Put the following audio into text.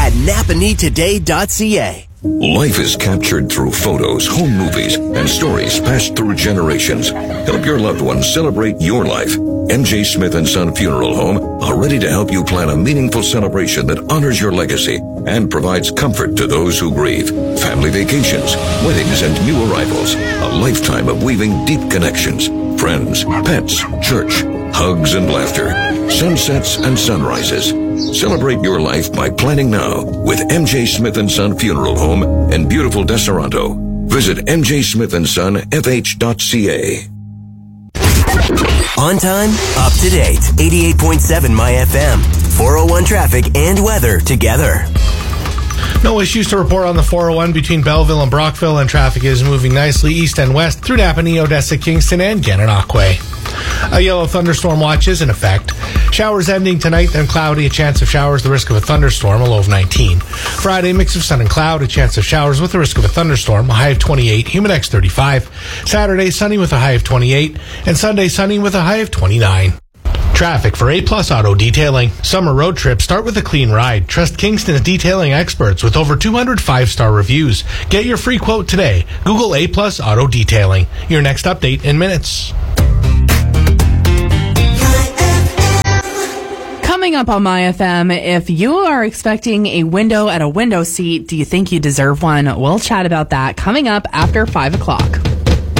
at napanetoday.ca. Life is captured through photos, home movies, and stories passed through generations. Help your loved ones celebrate your life. MJ Smith & Son Funeral Home are ready to help you plan a meaningful celebration that honors your legacy and provides comfort to those who grieve. Family vacations, weddings, and new arrivals. A lifetime of weaving deep connections. Friends, pets, church, hugs and laughter. Sunsets and sunrises. Celebrate your life by planning now with MJ Smith & Son Funeral Home in beautiful Deseronto. Visit mjsmithandsonfh.ca. On time, up to date. 88.7 My FM. 401 traffic and weather together. No issues to report on the 401 between Belleville and Brockville, and traffic is moving nicely east and west through Napanee, Odessa, Kingston, and Gananoque. A yellow thunderstorm watch is in effect. Showers ending tonight, then cloudy, a chance of showers, the risk of a thunderstorm, a low of 19. Friday, mix of sun and cloud, a chance of showers with the risk of a thunderstorm, a high of 28, Humidex 35. Saturday, sunny with a high of 28, and Sunday, sunny with a high of 29. Traffic for A-Plus Auto Detailing. Summer road trips start with a clean ride. Trust Kingston's detailing experts with over 200 5-star reviews. Get your free quote today. Google A-Plus Auto Detailing. Your next update in minutes. Coming up on My FM, if you are expecting a window at a window seat, do you think you deserve one? We'll chat about that coming up after 5 o'clock.